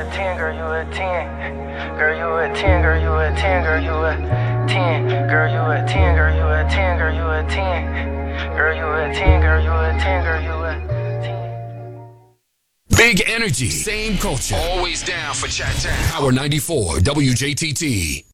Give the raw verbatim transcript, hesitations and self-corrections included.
a ten, girl, you a ten. Girl, you a ten, girl, you a ten, girl, you a ten. Girl, you a ten, girl, you a ten, girl, you a ten. Girl, you a ten, girl, you a ten, girl, you a ten. Big energy, same culture. Always down for Chat Town. Power ninety-four W J T T.